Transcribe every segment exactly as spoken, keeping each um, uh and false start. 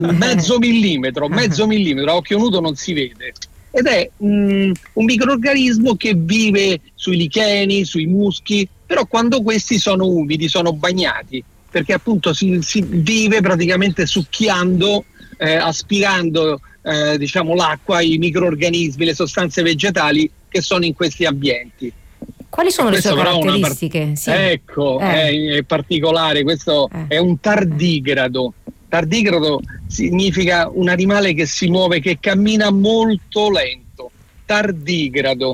mezzo millimetro, mezzo millimetro, a occhio nudo non si vede. Ed è mm, un microrganismo che vive sui licheni, sui muschi, però quando questi sono umidi, sono bagnati, perché appunto si, si vive praticamente succhiando, eh, aspirando eh, diciamo l'acqua, i microrganismi, le sostanze vegetali che sono in questi ambienti. Quali sono le sue caratteristiche? Part- sì. Ecco, eh. è, è particolare, questo eh. è un tardigrado. Tardigrado significa un animale che si muove, che cammina molto lento. Tardigrado.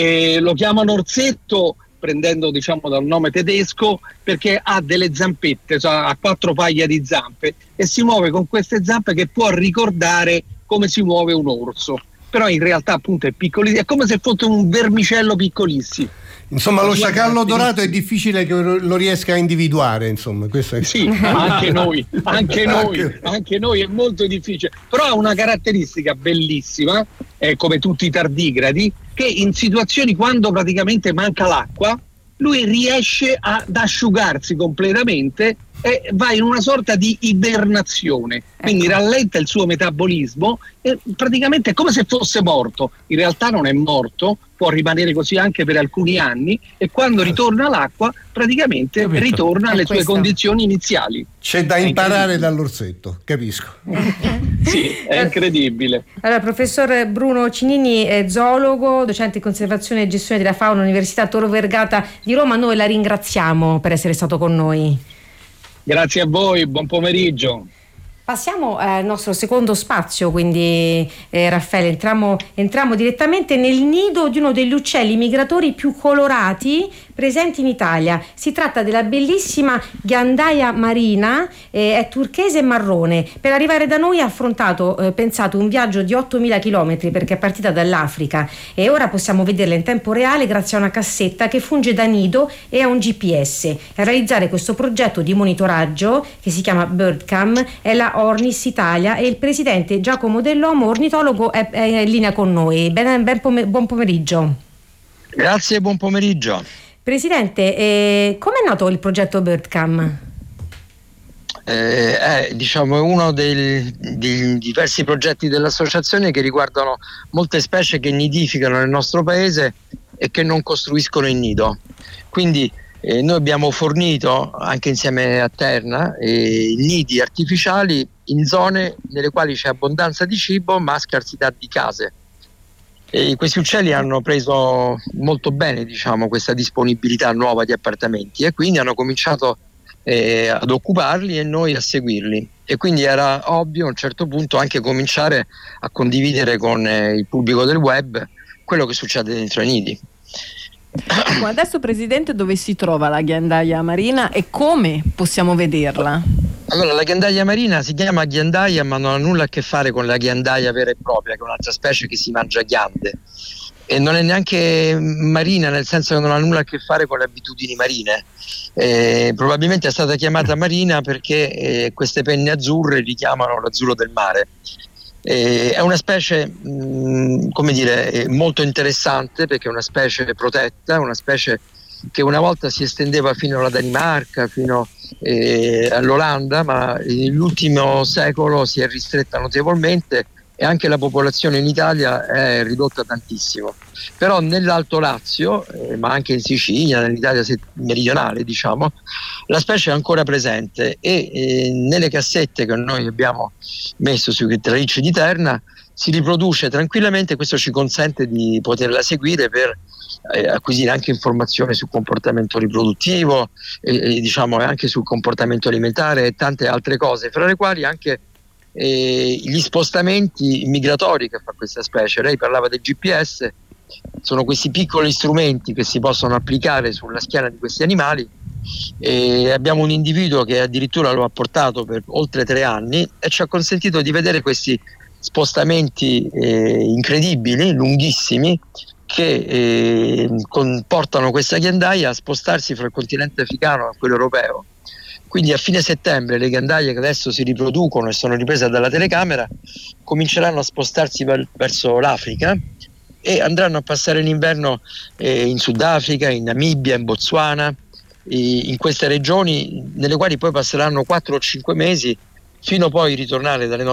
E lo chiamano orsetto, prendendo diciamo dal nome tedesco, perché ha delle zampette, cioè ha quattro paia di zampe e si muove con queste zampe che può ricordare come si muove un orso. Però in realtà appunto è piccolissimo, è come se fosse un vermicello piccolissimo. Insomma, lo sciacallo dorato è difficile che lo riesca a individuare, insomma, questo è... Sì, anche noi, anche noi, anche noi è molto difficile, però ha una caratteristica bellissima, eh, come tutti i tardigradi, che in situazioni quando praticamente manca l'acqua, lui riesce ad asciugarsi completamente e va in una sorta di ibernazione, quindi ecco. Rallenta il suo metabolismo e praticamente è come se fosse morto. In realtà non è morto, può rimanere così anche per alcuni anni e quando ritorna all'acqua praticamente Capito. ritorna alle sue condizioni iniziali. C'è da imparare dall'orsetto, capisco. Sì, è incredibile. Allora, professor Bruno Cinini è zoologo, docente in conservazione e gestione della fauna all'Università Tor Vergata di Roma. Noi la ringraziamo per essere stato con noi. Grazie a voi, buon pomeriggio. Passiamo al nostro secondo spazio, quindi eh, Raffaele, entriamo, entriamo direttamente nel nido di uno degli uccelli migratori più colorati presenti in Italia. Si tratta della bellissima ghiandaia marina, eh, è turchese e marrone. Per arrivare da noi ha affrontato, eh, pensato, un viaggio di ottomila chilometri perché è partita dall'Africa e ora possiamo vederla in tempo reale grazie a una cassetta che funge da nido e a un G P S. A realizzare questo progetto di monitoraggio, che si chiama BirdCam, è la Ornis Italia e il presidente Giacomo Dell'Omo, ornitologo, è, è in linea con noi. Ben, ben pom- buon pomeriggio. Grazie, buon pomeriggio. Presidente, eh, come è nato il progetto BirdCam? Eh, è diciamo uno dei, dei diversi progetti dell'associazione che riguardano molte specie che nidificano nel nostro paese e che non costruiscono il nido. Quindi eh, noi abbiamo fornito, anche insieme a Terna, eh, nidi artificiali in zone nelle quali c'è abbondanza di cibo ma scarsità di case. E questi uccelli hanno preso molto bene, diciamo, questa disponibilità nuova di appartamenti e quindi hanno cominciato eh, ad occuparli e noi a seguirli. E quindi era ovvio a un certo punto anche cominciare a condividere con eh, il pubblico del web quello che succede dentro ai nidi. Adesso, Presidente, dove si trova la ghiandaia marina e come possiamo vederla? Allora, la ghiandaia marina si chiama ghiandaia ma non ha nulla a che fare con la ghiandaia vera e propria, che è un'altra specie che si mangia ghiande, e non è neanche marina nel senso che non ha nulla a che fare con le abitudini marine. Eh, probabilmente è stata chiamata marina perché eh, queste penne azzurre richiamano l'azzurro del mare. Eh, è una specie mh, come dire, molto interessante perché è una specie protetta, una specie che una volta si estendeva fino alla Danimarca, fino eh, all'Olanda, ma nell'ultimo secolo si è ristretta notevolmente e anche la popolazione in Italia è ridotta tantissimo. Però nell'Alto Lazio, eh, ma anche in Sicilia, nell'Italia meridionale, diciamo, la specie è ancora presente e eh, nelle cassette che noi abbiamo messo sui tralicci di Terna si riproduce tranquillamente. Questo ci consente di poterla seguire per eh, acquisire anche informazioni sul comportamento riproduttivo e, e diciamo anche sul comportamento alimentare e tante altre cose, fra le quali anche eh, gli spostamenti migratori che fa questa specie. Lei parlava del G P S, sono questi piccoli strumenti che si possono applicare sulla schiena di questi animali e abbiamo un individuo che addirittura lo ha portato per oltre tre anni e ci ha consentito di vedere questi spostamenti eh, incredibili, lunghissimi, che eh, portano questa ghiandaia a spostarsi fra il continente africano e quello europeo. Quindi a fine settembre le ghiandaie che adesso si riproducono e sono riprese dalla telecamera cominceranno a spostarsi ver- verso l'Africa e andranno a passare l'inverno eh, in Sudafrica, in Namibia, in Botswana, in queste regioni nelle quali poi passeranno quattro o cinque mesi fino poi a ritornare dalle nostre